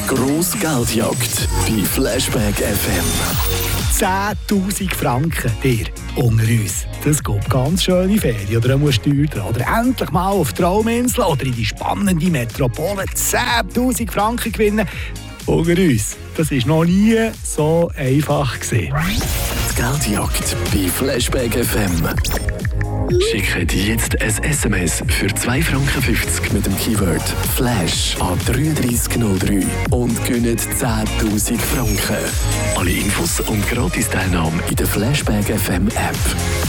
grosse Geldjagd bei Flashback FM. 10'000 Franken, dir, unter uns. Das geht ganz schöne Ferien oder eine Steuer oder endlich mal auf die Trauminsel oder in die spannende Metropole 10'000 Franken gewinnen. Unter uns. Das war noch nie so einfach gewesen. Die Geldjagd bei Flashback FM. Schickt jetzt ein SMS für 2,50 Franken mit dem Keyword Flash an 3303 und gewinnt 10'000 Franken. Alle Infos und Gratis-Teilnahme in der Flashback FM App.